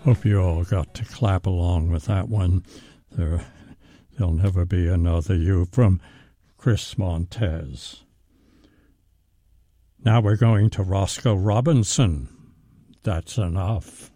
Hope you all got to clap along with that one. There'll never be another you from Chris Montez. Now we're going to Roscoe Robinson. That's enough.